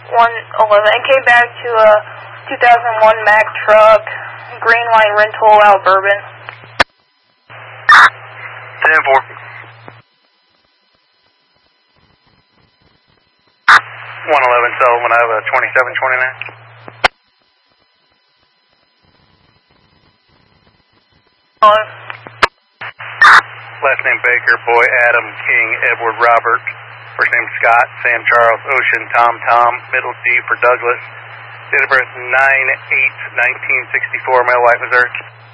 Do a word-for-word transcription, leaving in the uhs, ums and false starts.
one eleven, and came back to a two thousand one Mack truck, Green Line Rental out Bourbon. ten four. one eleven Sullivan, I have a twenty-seven twenty-nine. Hello. Last name Baker, boy Adam, King, Edward, Robert. First name Scott, Sam, Charles, Ocean, Tom, Tom. Middle D for Douglas. Date of birth nine eight nineteen sixty-four, Male, White, Missouri.